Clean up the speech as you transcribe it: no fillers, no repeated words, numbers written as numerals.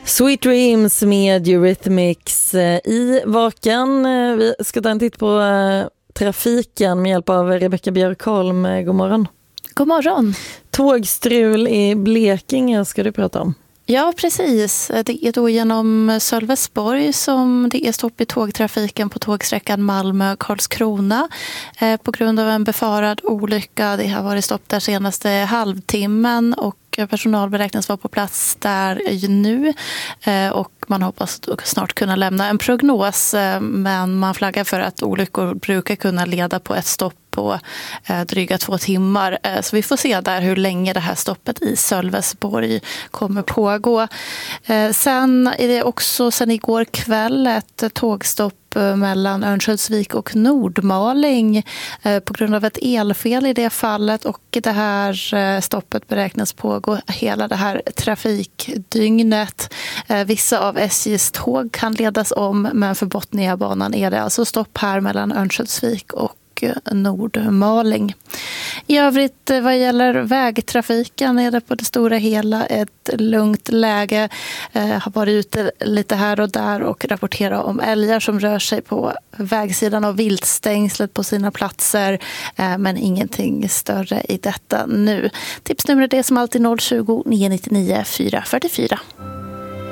Sweet Dreams med Eurythmics i Vaken. Vi ska ta en titt på trafiken med hjälp av Rebecka Björkholm. God morgon. God morgon. Tågstrul i Blekinge ska du prata om. Ja, precis. Det är då genom Sölvesborg som det är stopp i tågtrafiken på tågsträckan Malmö-Karlskrona på grund av en befarad olycka. Det har varit stopp där senaste halvtimmen och personal beräknas vara på plats där nu och man hoppas snart kunna lämna en prognos, men man flaggar för att olyckor brukar kunna leda på ett stopp på dryga 2 timmar. Så vi får se där hur länge det här stoppet i Sölvesborg kommer pågå. Sen är det också sen igår kväll ett tågstopp mellan Örnsköldsvik och Nordmaling på grund av ett elfel i det fallet, och det här stoppet beräknas pågå hela det här trafikdygnet. Vissa av SJs tåg kan ledas om, men för Botniabanan är det alltså stopp här mellan Örnsköldsvik och Nordmaling. I övrigt vad gäller vägtrafiken är det på det stora hela ett lugnt läge. Har varit ute lite här och där och rapporterat om älgar som rör sig på vägsidan av viltstängslet på sina platser, men ingenting större i detta nu. Tipsnumret är som alltid 020 999 444.